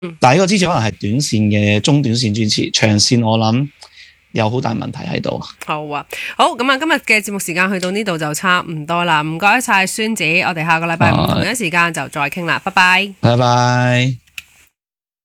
但係呢個支持可能係短線嘅中短線支持，長線我諗有好大問題喺度。 好啊，好，咁啊，今日嘅節目時間去到呢度就差唔多啦，唔該晒孫子，我哋下個禮拜五同一時間就再傾啦，拜拜。 拜拜。